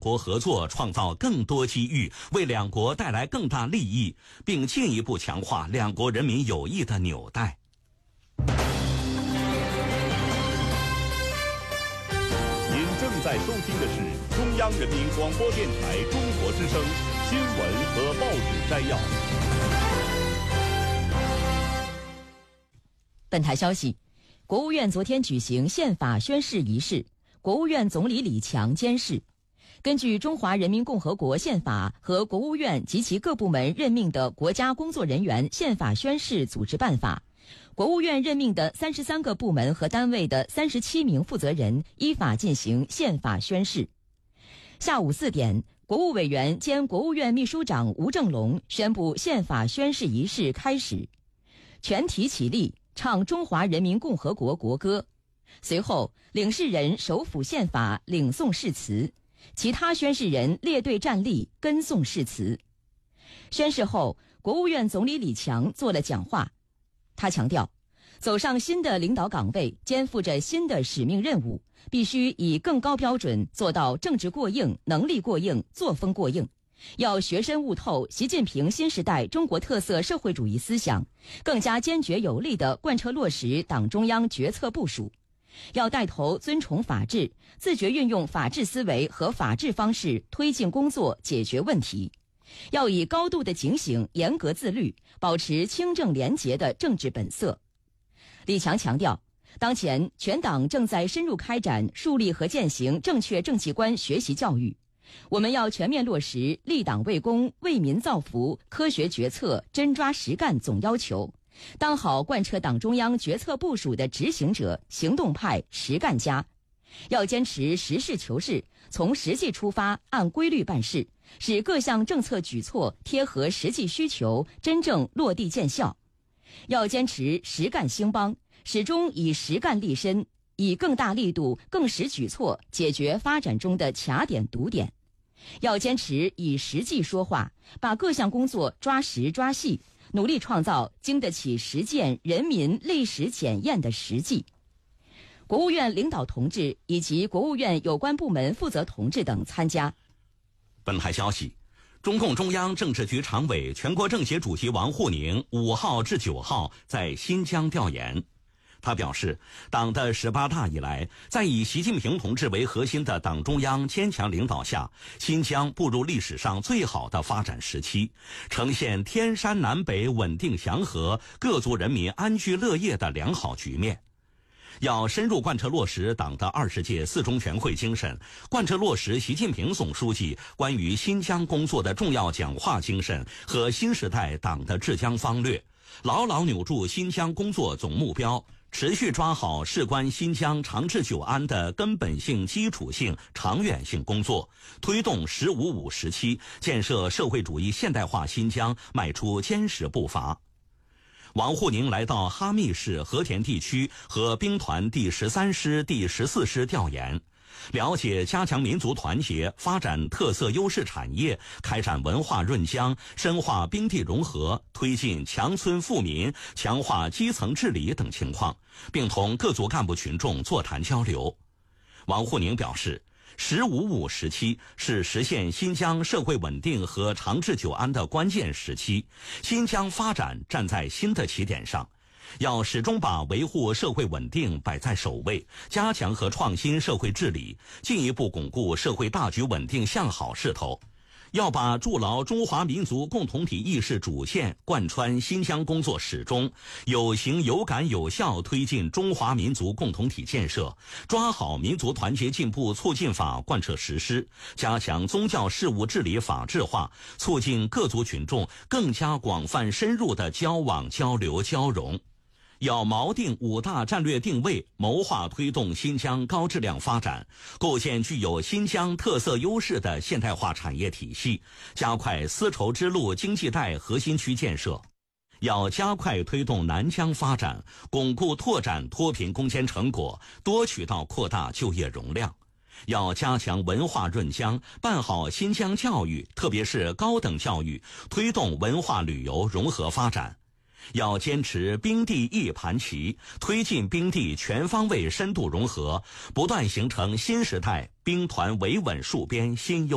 国合作创造更多机遇，为两国带来更大利益，并进一步强化两国人民友谊的纽带。 您正在收听的是中央人民广播电台中国之声新闻和报纸摘要。 本台消息，国务院昨天举行宪法宣誓仪式，国务院总理李强监誓。根据《中华人民共和国宪法》和国务院及其各部门任命的国家工作人员宪法宣誓组织办法，国务院任命的33个部门和单位的37名负责人依法进行宪法宣誓。下午4点，国务委员兼国务院秘书长吴政龙宣布宪法宣誓仪式开始，全体起立，唱中华人民共和国国歌。随后，领誓人手抚宪法，领诵誓词，其他宣誓人列队站立，跟诵誓词。宣誓后，国务院总理李强做了讲话。他强调，走上新的领导岗位，肩负着新的使命任务，必须以更高标准做到政治过硬、能力过硬、作风过硬。要学深悟透习近平新时代中国特色社会主义思想，更加坚决有力地贯彻落实党中央决策部署。要带头尊崇法治，自觉运用法治思维和法治方式推进工作、解决问题。要以高度的警醒、严格自律，保持清正廉洁的政治本色。李强强调，当前全党正在深入开展树立和践行正确政绩观学习教育，我们要全面落实立党为公、为民造福、科学决策、真抓实干总要求，当好贯彻党中央决策部署的执行者、行动派、实干家。要坚持实事求是，从实际出发，按规律办事，使各项政策举措贴合实际需求，真正落地见效。要坚持实干兴邦，始终以实干立身，以更大力度、更实举措解决发展中的卡点堵点。要坚持以实际说话，把各项工作抓实抓细，努力创造经得起实践、人民历史检验的实际。国务院领导同志以及国务院有关部门负责同志等参加。 本台消息，中共中央政治局常委、全国政协主席王沪宁5号至9号在新疆调研。他表示，党的18大以来，在以习近平同志为核心的党中央坚强领导下，新疆步入历史上最好的发展时期，呈现天山南北稳定祥和、各族人民安居乐业的良好局面。要深入贯彻落实党的20届4中全会精神，贯彻落实习近平总书记关于新疆工作的重要讲话精神和新时代党的治疆方略，牢牢扭住新疆工作总目标，持续抓好事关新疆长治久安的根本性、基础性、长远性工作，推动“15-5”时期建设社会主义现代化新疆迈出坚实步伐。王沪宁来到哈密市和田地区和兵团第13师、第14师调研，了解加强民族团结、发展特色优势产业、开展文化润疆、深化兵地融合、推进强村富民、强化基层治理等情况，并同各族干部群众座谈交流。王沪宁表示，“15-5”时期是实现新疆社会稳定和长治久安的关键时期，新疆发展站在新的起点上，要始终把维护社会稳定摆在首位，加强和创新社会治理，进一步巩固社会大局稳定向好势头。要把筑牢中华民族共同体意识主线贯穿新疆工作始终，有形有感有效推进中华民族共同体建设，抓好民族团结进步促进法贯彻实施，加强宗教事务治理法治化，促进各族群众更加广泛深入的交往交流交融。要锚定5大战略定位，谋划推动新疆高质量发展，构建具有新疆特色优势的现代化产业体系，加快丝绸之路经济带核心区建设。要加快推动南疆发展，巩固拓展脱贫攻坚成果，多渠道扩大就业容量。要加强文化润疆，办好新疆教育，特别是高等教育，推动文化旅游融合发展。要坚持兵地一盘棋，推进兵地全方位深度融合，不断形成新时代兵团维稳戍边新优